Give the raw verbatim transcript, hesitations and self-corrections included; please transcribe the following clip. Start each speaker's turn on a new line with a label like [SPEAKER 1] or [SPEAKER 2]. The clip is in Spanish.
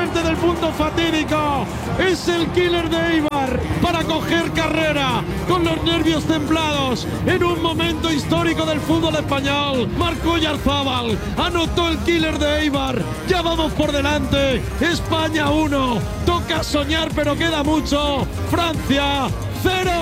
[SPEAKER 1] suerte del punto fatídico. Es el killer de Eibar para coger carrera con los nervios templados en un momento histórico del fútbol español. Marcó Oyarzábal, anotó el killer de Eibar. Ya vamos por delante. España uno. Toca soñar, pero queda mucho. Francia cero.